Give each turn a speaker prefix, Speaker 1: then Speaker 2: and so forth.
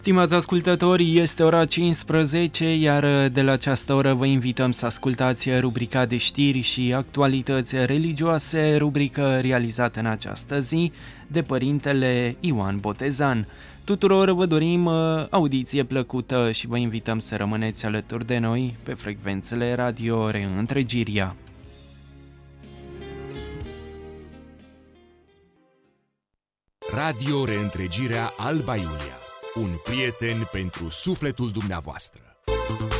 Speaker 1: Stimați ascultători, este ora 15, iar de la această oră vă invităm să ascultați rubrica de știri și actualități religioase, rubrică realizată în această zi de părintele Ioan Botezan. Tuturor vă dorim audiție plăcută și vă invităm să rămâneți alături de noi pe frecvențele Radio Reîntregirea.
Speaker 2: Radio Reîntregirea Alba Iulia. Un prieten pentru sufletul dumneavoastră.